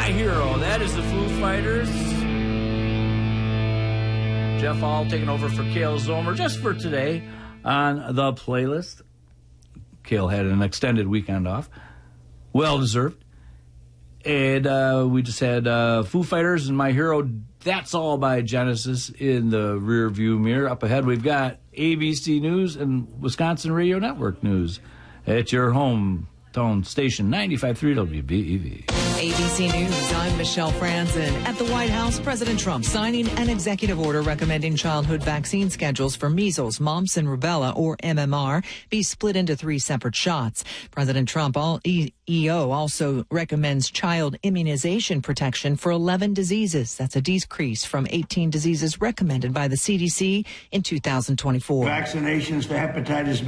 My Hero. That is the Foo Fighters. Jeff Hall taking over for Cale Zomer just for today on the playlist. Cale had an extended weekend off. Well-deserved. And we just had Foo Fighters and My Hero. That's all by Genesis in the rear view mirror. Up ahead, we've got ABC News and Wisconsin Radio Network News at your hometown station, 95.3 WBEV. ABC News, I'm Michelle Franzen. At the White House, President Trump signing an executive order recommending childhood vaccine schedules for measles, mumps, and rubella, or MMR, be split into 3 separate shots. President Trump EO also recommends child immunization protection for 11 diseases. That's a decrease from 18 diseases recommended by the CDC in 2024. Vaccinations for hepatitis